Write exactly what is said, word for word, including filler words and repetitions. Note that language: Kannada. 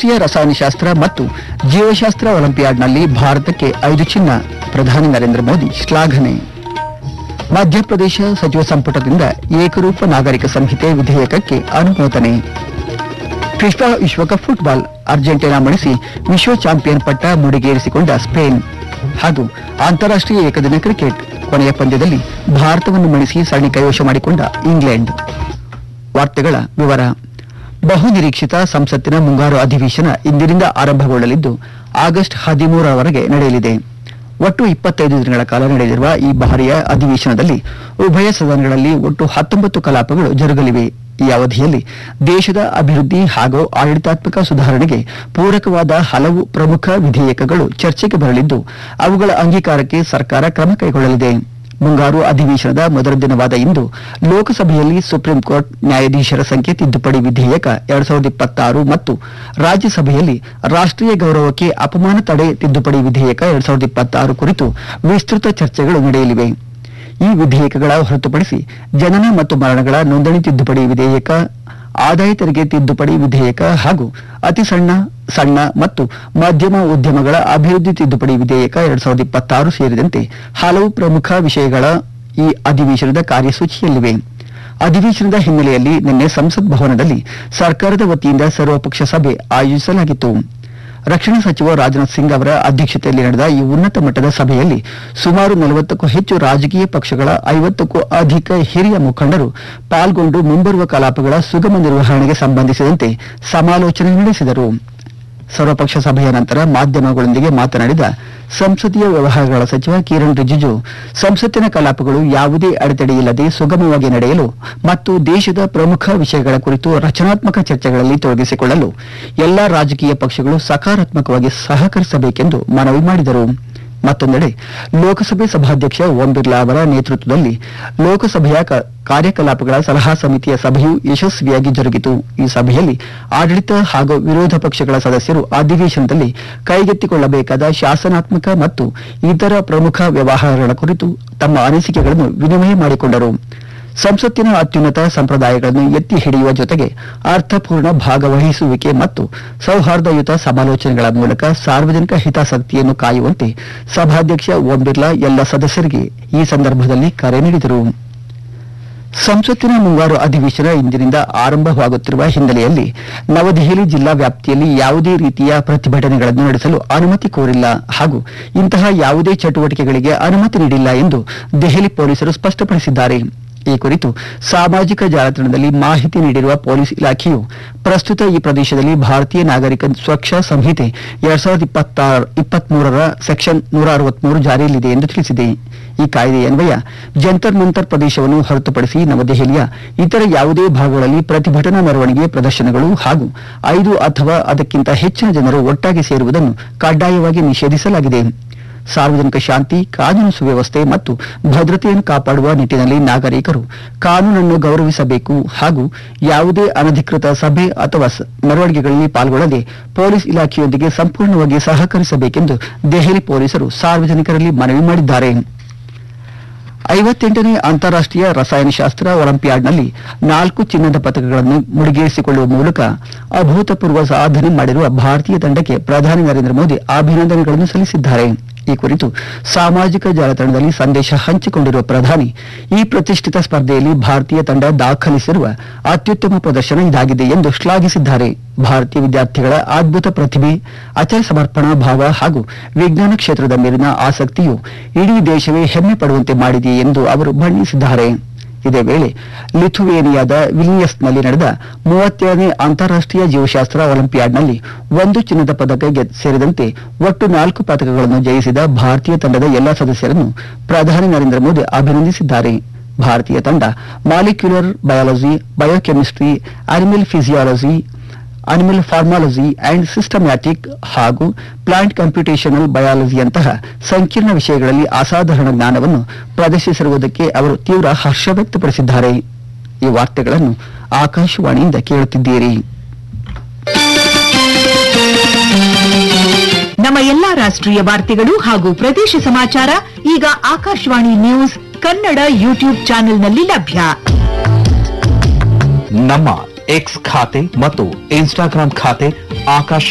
ಅಂತಾರಾಷ್ಟ್ರೀಯ ರಸಾಯನಶಾಸ್ತ್ರ ಮತ್ತು ಜೀವಶಾಸ್ತ್ರ ಒಲಿಂಪಿಯಾಡ್ನಲ್ಲಿ ಭಾರತಕ್ಕೆ ಐದು ಚಿನ್ನ. ಪ್ರಧಾನಿ ನರೇಂದ್ರ ಮೋದಿ ಶ್ಲಾಘನೆ. ಮಧ್ಯಪ್ರದೇಶ ಸಚಿವ ಸಂಪುಟದಿಂದ ಏಕರೂಪ ನಾಗರಿಕ ಸಂಹಿತೆ ವಿಧೇಯಕಕ್ಕೆ ಅನುಮೋದನೆ. ಫಿಫಾ ವಿಶ್ವಕಪ್ ಫುಟ್ಬಾಲ್ ಅರ್ಜೆಂಟೀನಾ ಮಣಿಸಿ ವಿಶ್ವ ಚಾಂಪಿಯನ್ ಪಟ್ಟ ಮುಡಿಗೇರಿಸಿಕೊಂಡ ಸ್ಪೇನ್. ಹಾಗೂ ಅಂತಾರಾಷ್ಟ್ರೀಯ ಏಕದಿನ ಕ್ರಿಕೆಟ್ ಕೊನೆಯ ಪಂದ್ಯದಲ್ಲಿ ಭಾರತವನ್ನು ಮಣಿಸಿ ಸರಣಿ ಕೈವಶ ಮಾಡಿಕೊಂಡ ಇಂಗ್ಲೆಂಡ್. ವಾರ್ತೆಗಳ ವಿವರ. ಬಹುನಿರೀಕ್ಷಿತ ಸಂಸತ್ತಿನ ಮುಂಗಾರು ಅಧಿವೇಶನ ಇಂದಿನಿಂದ ಆರಂಭಗೊಳ್ಳಲಿದ್ದು ಆಗಸ್ಟ್ ಹದಿಮೂರರವರೆಗೆ ನಡೆಯಲಿದೆ. ಒಟ್ಟು ಇಪ್ಪತ್ತೈದು ದಿನಗಳ ಕಾಲ ನಡೆಯಲಿರುವ ಈ ಬಾರಿಯ ಅಧಿವೇಶನದಲ್ಲಿ ಉಭಯ ಸದನಗಳಲ್ಲಿ ಒಟ್ಟು ಹತ್ತೊಂಬತ್ತು ಕಲಾಪಗಳು ಜರುಗಲಿವೆ. ಈ ಅವಧಿಯಲ್ಲಿ ದೇಶದ ಅಭಿವೃದ್ಧಿ ಹಾಗೂ ಆಡಳಿತಾತ್ಮಕ ಸುಧಾರಣೆಗೆ ಪೂರಕವಾದ ಹಲವು ಪ್ರಮುಖ ವಿಧೇಯಕಗಳು ಚರ್ಚೆಗೆ ಬರಲಿದ್ದು ಅವುಗಳ ಅಂಗೀಕಾರಕ್ಕೆ ಸರ್ಕಾರ ಕ್ರಮ ಕೈಗೊಳ್ಳಲಿದೆ. ಮುಂಗಾರು ಅಧಿವೇಶನದ ಮೊದಲ ದಿನವಾದ ಇಂದು ಲೋಕಸಭೆಯಲ್ಲಿ ಸುಪ್ರೀಂ ಕೋರ್ಟ್ ನ್ಯಾಯಾಧೀಶರ ಸಂಖ್ಯೆ ತಿದ್ದುಪಡಿ ವಿಧೇಯಕ ಎರಡ್ ಸಾವಿರದ ಇಪ್ಪತ್ತಾರು ಮತ್ತು ರಾಜ್ಯಸಭೆಯಲ್ಲಿ ರಾಷ್ಟ್ರೀಯ ಗೌರವಕ್ಕೆ ಅಪಮಾನ ತಡೆ ತಿದ್ದುಪಡಿ ವಿಧೇಯಕ ಎರಡ್ ಸಾವಿರದ ಇಪ್ಪತ್ತಾರು ಕುರಿತು ವಿಸ್ತೃತ ಚರ್ಚೆಗಳು ನಡೆಯಲಿವೆ. ಈ ವಿಧೇಯಕಗಳ ಹೊರತುಪಡಿಸಿ ಜನನ ಮತ್ತು ಮರಣಗಳ ನೋಂದಣಿ ತಿದ್ದುಪಡಿ ವಿಧೇಯಕ, ಆದಾಯ ತೆರಿಗೆ ತಿದ್ದುಪಡಿ ವಿಧೇಯಕ ಹಾಗೂ ಅತಿ ಸಣ್ಣ ಸಣ್ಣ ಮತ್ತು ಮಧ್ಯಮ ಉದ್ಯಮಗಳ ಅಭಿವೃದ್ಧಿ ತಿದ್ದುಪಡಿ ವಿಧೇಯಕ ಎರಡ್ ಸಾವಿರದ ಇಪ್ಪತ್ತಾರು ಸೇರಿದಂತೆ ಹಲವು ಪ್ರಮುಖ ವಿಷಯಗಳ ಈ ಅಧಿವೇಶನದ ಕಾರ್ಯಸೂಚಿಯಲ್ಲಿವೆ. ಅಧಿವೇಶನದ ಹಿನ್ನೆಲೆಯಲ್ಲಿ ನಿನ್ನೆ ಸಂಸತ್ ಭವನದಲ್ಲಿ ಸರ್ಕಾರದ ವತಿಯಿಂದ ಸರ್ವಪಕ್ಷ ಸಭೆ ಆಯೋಜಿಸಲಾಗಿತ್ತು. ರಕ್ಷಣಾ ಸಚಿವ ರಾಜನಾಥ್ ಸಿಂಗ್ ಅವರ ಅಧ್ಯಕ್ಷತೆಯಲ್ಲಿ ನಡೆದ ಈ ಉನ್ನತ ಮಟ್ಟದ ಸಭೆಯಲ್ಲಿ ಸುಮಾರು ನಲವತ್ತಕ್ಕೂ ಹೆಚ್ಚು ರಾಜಕೀಯ ಪಕ್ಷಗಳ ಐವತ್ತಕ್ಕೂ ಅಧಿಕ ಹಿರಿಯ ಮುಖಂಡರು ಪಾಲ್ಗೊಂಡು ಮುಂಬರುವ ಕಲಾಪಗಳ ಸುಗಮ ನಿರ್ವಹಣೆಗೆ ಸಂಬಂಧಿಸಿದಂತೆ ಸಮಾಲೋಚನೆ ನಡೆಸಿದರು. ಸರ್ವಪಕ್ಷ ಸಭೆಯ ನಂತರ ಮಾಧ್ಯಮಗಳೊಂದಿಗೆ ಮಾತನಾಡಿದ ಸಂಸದೀಯ ವ್ಯವಹಾರಗಳ ಸಚಿವ ಕಿರಣ್ ರಿಜಿಜು, ಸಂಸತ್ತಿನ ಕಲಾಪಗಳು ಯಾವುದೇ ಅಡೆತಡೆಯಿಲ್ಲದೆ ಸುಗಮವಾಗಿ ನಡೆಯಲು ಮತ್ತು ದೇಶದ ಪ್ರಮುಖ ವಿಷಯಗಳ ಕುರಿತು ರಚನಾತ್ಮಕ ಚರ್ಚೆಗಳಲ್ಲಿ ತೊಡಗಿಸಿಕೊಳ್ಳಲು ಎಲ್ಲಾ ರಾಜಕೀಯ ಪಕ್ಷಗಳು ಸಕಾರಾತ್ಮಕವಾಗಿ ಸಹಕರಿಸಬೇಕೆಂದು ಮನವಿ ಮಾಡಿದರು. ಮತ್ತೊಂದೆಡೆ ಲೋಕಸಭೆ ಸಭಾಧ್ಯಕ್ಷ ಓಂ ಬಿರ್ಲಾ ಅವರ ನೇತೃತ್ವದಲ್ಲಿ ಲೋಕಸಭೆಯ ಕಾರ್ಯಕಲಾಪಗಳ ಸಲಹಾ ಸಮಿತಿಯ ಸಭೆಯು ಯಶಸ್ವಿಯಾಗಿ ಜರುಗಿತು. ಈ ಸಭೆಯಲ್ಲಿ ಆಡಳಿತ ಹಾಗೂ ವಿರೋಧ ಪಕ್ಷಗಳ ಸದಸ್ಯರು ಅಧಿವೇಶನದಲ್ಲಿ ಕೈಗೆತ್ತಿಕೊಳ್ಳಬೇಕಾದ ಶಾಸನಾತ್ಮಕ ಮತ್ತು ಇತರ ಪ್ರಮುಖ ವ್ಯವಹಾರಗಳ ಕುರಿತು ತಮ್ಮ ಅನಿಸಿಕೆಗಳನ್ನು ವಿನಿಮಯ ಮಾಡಿಕೊಂಡರು. ಸಂಸತ್ತಿನ ಅತ್ಯುನ್ನತ ಸಂಪ್ರದಾಯಗಳನ್ನು ಎತ್ತಿ ಹಿಡಿಯುವ ಜೊತೆಗೆ ಅರ್ಥಪೂರ್ಣ ಭಾಗವಹಿಸುವಿಕೆ ಮತ್ತು ಸೌಹಾರ್ದಯುತ ಸಮಾಲೋಚನೆಗಳ ಮೂಲಕ ಸಾರ್ವಜನಿಕ ಹಿತಾಸಕ್ತಿಯನ್ನು ಕಾಯುವಂತೆ ಸಭಾಧ್ಯಕ್ಷ ಓಂ ಬಿರ್ಲಾ ಎಲ್ಲ ಸದಸ್ಯರಿಗೆ ಈ ಸಂದರ್ಭದಲ್ಲಿ ಕರೆ ನೀಡಿದರು. ಸಂಸತ್ತಿನ ಮುಂಗಾರು ಅಧಿವೇಶನ ಇಂದಿನಿಂದ ಆರಂಭವಾಗುತ್ತಿರುವ ಹಿನ್ನೆಲೆಯಲ್ಲಿ ನವದೆಹಲಿ ಜಿಲ್ಲಾ ವ್ಯಾಪ್ತಿಯಲ್ಲಿ ಯಾವುದೇ ರೀತಿಯ ಪ್ರತಿಭಟನೆಗಳನ್ನು ನಡೆಸಲು ಅನುಮತಿ ಕೋರಿಲ್ಲ ಹಾಗೂ ಇಂತಹ ಯಾವುದೇ ಚಟುವಟಿಕೆಗಳಿಗೆ ಅನುಮತಿ ನೀಡಿಲ್ಲ ಎಂದು ದೆಹಲಿ ಪೊಲೀಸರು ಸ್ಪಷ್ಟಪಡಿಸಿದ್ದಾರೆ. ಈ ಕುರಿತು ಸಾಮಾಜಿಕ ಜಾಲತಾಣದಲ್ಲಿ ಮಾಹಿತಿ ನೀಡಿರುವ ಪೊಲೀಸ್ ಇಲಾಖೆಯು ಪ್ರಸ್ತುತ ಈ ಪ್ರದೇಶದಲ್ಲಿ ಭಾರತೀಯ ನಾಗರಿಕ ಸುರಕ್ಷಾ ಸಂಹಿತೆ ಎರಡ್ ಸಾವಿರದ ಇಪ್ಪತ್ಮೂರರ ಸೆಕ್ಷನ್ ನೂರ ಅರವತ್ಮೂರು ಜಾರಿಯಲ್ಲಿದೆ ಎಂದು ತಿಳಿಸಿದೆ. ಈ ಕಾಯ್ದೆಯನ್ವಯ ಜಂತರ್ ಮಂತರ್ ಪ್ರದೇಶವನ್ನು ಹೊರತುಪಡಿಸಿ ನವದೆಹಲಿಯ ಇತರ ಯಾವುದೇ ಭಾಗಗಳಲ್ಲಿ ಪ್ರತಿಭಟನಾ ಮೆರವಣಿಗೆ, ಪ್ರದರ್ಶನಗಳು ಹಾಗೂ ಐದು ಅಥವಾ ಅದಕ್ಕಿಂತ ಹೆಚ್ಚಿನ ಜನರು ಒಟ್ಟಾಗಿ ಸೇರುವುದನ್ನು ಕಡ್ಡಾಯವಾಗಿ ನಿಷೇಧಿಸಲಾಗಿದೆ. ಸಾರ್ವಜನಿಕ ಶಾಂತಿ, ಕಾನೂನು ಸುವ್ಯವಸ್ಥೆ ಮತ್ತು ಭದ್ರತೆಯನ್ನು ಕಾಪಾಡುವ ನಿಟ್ಟಿನಲ್ಲಿ ನಾಗರಿಕರು ಕಾನೂನನ್ನು ಗೌರವಿಸಬೇಕು ಹಾಗೂ ಯಾವುದೇ ಅನಧಿಕೃತ ಸಭೆ ಅಥವಾ ಮೆರವಣಿಗೆಗಳಲ್ಲಿ ಪಾಲ್ಗೊಳ್ಳದೆ ಪೊಲೀಸ್ ಇಲಾಖೆಯೊಂದಿಗೆ ಸಂಪೂರ್ಣವಾಗಿ ಸಹಕರಿಸಬೇಕೆಂದು ದೆಹಲಿ ಪೊಲೀಸರು ಸಾರ್ವಜನಿಕರಲ್ಲಿ ಮನವಿ ಮಾಡಿದ್ದಾರೆ. ಐವತ್ತೆಂಟನೇ ಅಂತಾರಾಷ್ಟ್ರೀಯ ರಸಾಯನಶಾಸ್ತ್ರ ಒಲಿಂಪಿಯಾಡ್ನಲ್ಲಿ ನಾಲ್ಕು ಚಿನ್ನದ ಪದಕಗಳನ್ನು ಮುಡಿಗೇರಿಸಿಕೊಳ್ಳುವ ಮೂಲಕ ಅಭೂತಪೂರ್ವ ಸಾಧನೆ ಮಾಡಿರುವ ಭಾರತೀಯ ತಂಡಕ್ಕೆ ಪ್ರಧಾನಿ ನರೇಂದ್ರ ಮೋದಿ ಅಭಿನಂದನೆಗಳನ್ನು ಸಲ್ಲಿಸಿದ್ದಾರೆ. ಈ ಕುರಿತು ಸಾಮಾಜಿಕ ಜಾಲತಾಣದಲ್ಲಿ ಸಂದೇಶ ಹಂಚಿಕೊಂಡಿರುವ ಪ್ರಧಾನಿ, ಈ ಪ್ರತಿಷ್ಠಿತ ಸ್ಪರ್ಧೆಯಲ್ಲಿ ಭಾರತೀಯ ತಂಡ ದಾಖಲಿಸಿರುವ ಅತ್ಯುತ್ತಮ ಪ್ರದರ್ಶನ ಇದಾಗಿದೆ ಎಂದು ಶ್ಲಾಘಿಸಿದ್ದಾರೆ. ಭಾರತೀಯ ವಿದ್ಯಾರ್ಥಿಗಳ ಅದ್ಭುತ ಪ್ರತಿಭೆ, ಅಚಲ ಸಮರ್ಪಣಾ ಭಾವ ಹಾಗೂ ವಿಜ್ಞಾನ ಕ್ಷೇತ್ರದ ಮೇಲಿನ ಆಸಕ್ತಿಯು ಇಡೀ ದೇಶವೇ ಹೆಮ್ಮೆ ಪಡುವಂತೆ ಮಾಡಿದೆ ಎಂದು ಅವರು ಬಣ್ಣಿಸಿದ್ದಾರೆ. ಇದೇ ವೇಳೆ ಲಿಥುವೇನಿಯಾದ ವಿಲ್ನಿಯಸ್ನಲ್ಲಿ ನಡೆದ ಮೂವತ್ತೇಳನೇ ಅಂತಾರಾಷ್ಟ್ರೀಯ ಜೀವಶಾಸ್ತ್ರ ಒಲಿಂಪಿಯಾಡ್ನಲ್ಲಿ ಒಂದು ಚಿನ್ನದ ಪದಕ ಸೇರಿದಂತೆ ಒಟ್ಟು ನಾಲ್ಕು ಪದಕಗಳನ್ನು ಜಯಿಸಿದ ಭಾರತೀಯ ತಂಡದ ಎಲ್ಲಾ ಸದಸ್ಯರನ್ನು ಪ್ರಧಾನಿ ನರೇಂದ್ರ ಮೋದಿ ಅಭಿನಂದಿಸಿದ್ದಾರೆ. ಭಾರತೀಯ ತಂಡ molecular biology, biochemistry, animal physiology, animal pharmacology and systematic ಹಾಗೂ ಪ್ಲಾಂಟ್ ಕಂಪ್ಯೂಟೇಷನಲ್ ಬಯಾಲಜಿಯಂತಹ ಸಂಕೀರ್ಣ ವಿಷಯಗಳಲ್ಲಿ ಅಸಾಧಾರಣ ಜ್ಞಾನವನ್ನು ಪ್ರದರ್ಶಿಸಿರುವುದಕ್ಕೆ ಅವರು ತೀವ್ರ ಹರ್ಷ ವ್ಯಕ್ತಪಡಿಸಿದ್ದಾರೆ. ಈ ವಾರ್ತೆಗಳನ್ನು ಆಕಾಶವಾಣಿಯಿಂದ ಕೇಳುತ್ತಿದ್ದೀರಿ. ನಮ್ಮ ಎಲ್ಲಾ ರಾಷ್ಟ್ರೀಯ ವಾರ್ತೆಗಳು ಹಾಗೂ ಪ್ರದೇಶ ಸಮಾಚಾರ ಈಗ ಆಕಾಶವಾಣಿ ನ್ಯೂಸ್ ಕನ್ನಡ ಯೂಟ್ಯೂಬ್ ಚಾನೆಲ್ನಲ್ಲಿ ಲಭ್ಯ. ನಮ್ಮ ಎಕ್ಸ್ ಖಾತೆ ಮತ್ತು ಇನ್ಸ್ಟಾಗ್ರಾಂ ಖಾತೆ ಆಕಾಶ